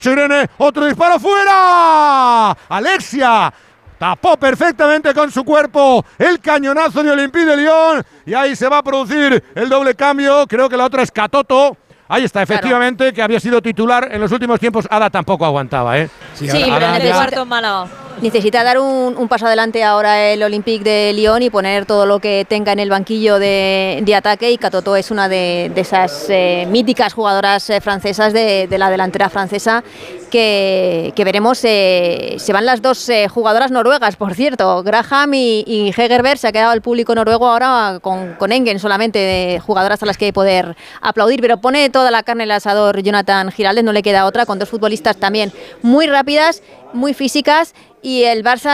Irene, otro disparo fuera. Alexia tapó perfectamente con su cuerpo el cañonazo de Olympique de Lyon y ahí se va a producir el doble cambio. Creo que la otra es Katoto. Ahí está, efectivamente, claro, que había sido titular en los últimos tiempos. Ada tampoco aguantaba, ¿eh? Sí, pero en el cuarto malo. Necesita dar un paso adelante ahora el Olympique de Lyon y poner todo lo que tenga en el banquillo de ataque, y Katoto es una de esas míticas jugadoras francesas de la delantera francesa que veremos. Se van las dos jugadoras noruegas, por cierto, Graham y Hegerberg. Se ha quedado el público noruego ahora con Engen solamente, de jugadoras a las que poder aplaudir, pero pone toda la carne en el asador Jonathan Giraldez, no le queda otra, con dos futbolistas también muy rápidas, muy físicas, y el Barça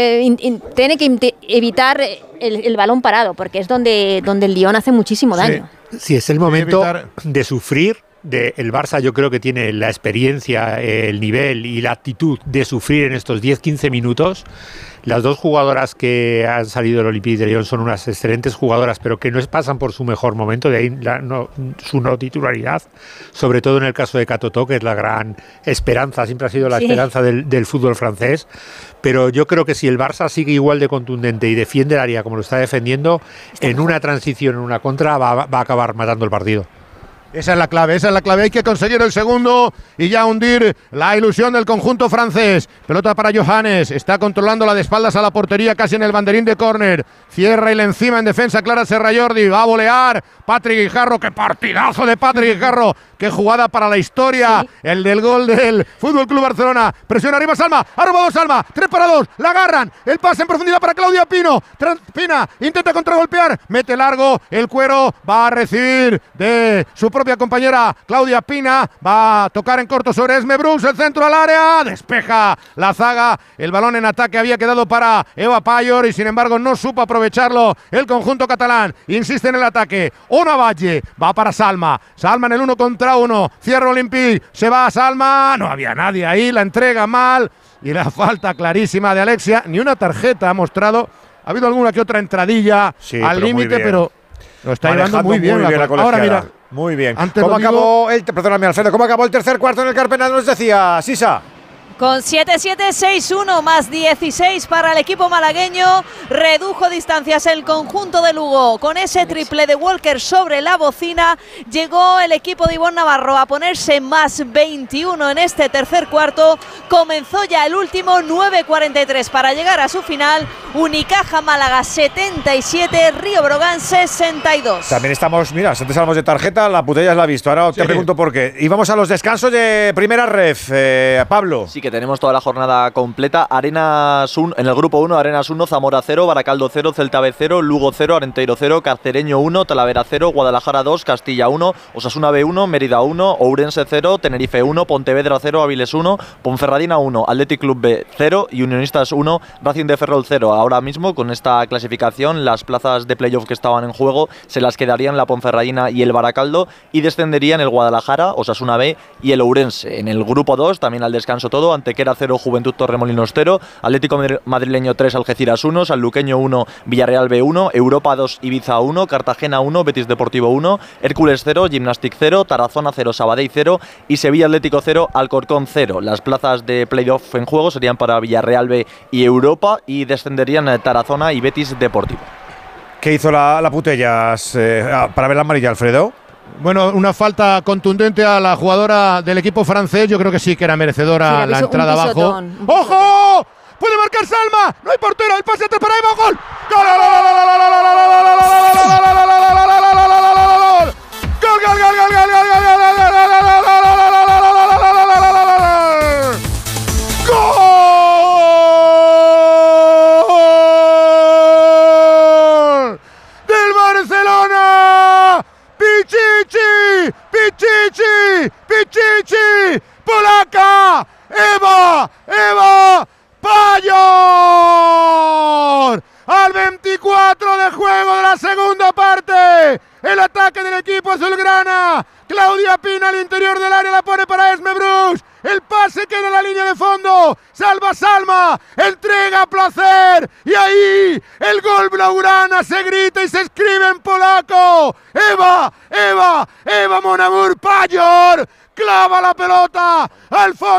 tiene que evitar el balón parado, porque es donde el Lyon hace muchísimo daño. Sí, es el momento de sufrir. El Barça yo creo que tiene la experiencia, el nivel y la actitud de sufrir en estos 10-15 minutos. Las dos jugadoras que han salido del Olympique de Lyon son unas excelentes jugadoras, pero que no pasan por su mejor momento, de ahí su no titularidad, sobre todo en el caso de Katoto, que es la gran esperanza, siempre ha sido la esperanza del fútbol francés. Pero yo creo que si el Barça sigue igual de contundente y defiende el área como lo está defendiendo, en una transición, en una contra, va a acabar matando el partido. Esa es la clave, hay que conseguir el segundo y ya hundir la ilusión del conjunto francés. Pelota para Johannes, está controlando la de espaldas a la portería, casi en el banderín de córner. Cierra y le encima en defensa Clara Serrajordi, va a volear Patrick Guijarro. ¡Qué partidazo de Patrick Guijarro! ¡Qué jugada para la historia! El del gol del Fútbol Club Barcelona. Presiona arriba Salma, ha robado Salma, 3 para 2, la agarran, el pase en profundidad para Claudia Pino. Pina intenta contragolpear, mete largo, el cuero va a recibir de su propia compañera Claudia Pina, va a tocar en corto sobre Esme Brooks, el centro al área, despeja la zaga, el balón en ataque había quedado para Eva Payor y sin embargo no supo aprovecharlo el conjunto catalán. Insiste en el ataque, Ona Valle, va para Salma en el 1 contra 1, cierra Olympique, se va a Salma, no había nadie ahí, la entrega mal y la falta clarísima de Alexia. Ni una tarjeta ha mostrado, ha habido alguna que otra entradilla al límite, pero lo está llevando muy bien la ahora mira. Muy bien. ¿Cómo acabó el tercer cuarto en el Carpena? Nos decía Sisa. Con 7-7, 6-1 más 16 para el equipo malagueño. Redujo distancias el conjunto de Lugo. Con ese triple de Walker sobre la bocina, llegó el equipo de Ivonne Navarro a ponerse más 21 en este tercer cuarto. Comenzó ya el último, 9:43 para llegar a su final. Unicaja Málaga 77, Río Brogan 62. También estamos, mira, antes hablamos de tarjeta, la putella la ha visto. Ahora te pregunto por qué. Y vamos a los descansos de primera ref. Pablo. Sí, que tenemos toda la jornada completa. Arenas 1, en el grupo 1, Arenas 1, Zamora 0, Baracaldo 0, Celta B 0, Lugo 0, Arenteiro 0, Carcereño 1, Talavera 0, Guadalajara 2, Castilla 1, Osasuna B 1, Mérida 1, Ourense 0, Tenerife 1, Pontevedra 0, Avilés 1, Ponferradina 1, Athletic Club B 0 y Unionistas 1, Racing de Ferrol 0. Ahora mismo, con esta clasificación, las plazas de playoff que estaban en juego se las quedarían la Ponferradina y el Baracaldo, y descenderían el Guadalajara, Osasuna B y el Ourense. En el grupo 2, también al descanso todo, Antequera 0, Juventud Torremolinos 0, Atlético Madrileño 3, Algeciras 1, Sanluqueño 1, Villarreal B 1, Europa 2, Ibiza 1, Cartagena 1, Betis Deportivo 1, Hércules 0, Gimnastic 0, Tarazona 0, Sabadell 0 y Sevilla Atlético 0, Alcorcón 0. Las plazas de playoff en juego serían para Villarreal B y Europa, y descenderían Tarazona y Betis Deportivo. ¿Qué hizo la Putellas para ver la amarilla, Alfredo? Bueno, una falta contundente a la jugadora del equipo francés. Yo creo que sí que era merecedora la entrada abajo. ¡Ojo! ¡Puede marcar Salma! ¡No hay portero! ¡El pase atrás para Eva! ¡Gol! ¡Gol! Pichichi, polaca, Eva Payor. Al 24 de juego de la segunda parte, el ataque del equipo azulgrana. Claudia Pina al interior del área, la pone para Esme Brooks. El pase queda en la línea de fondo. Salva Salma, entrega a placer. Y ahí el gol blaugrana se grita y se escribe en polaco. Eva Mon Amour Payor clava la pelota al fondo.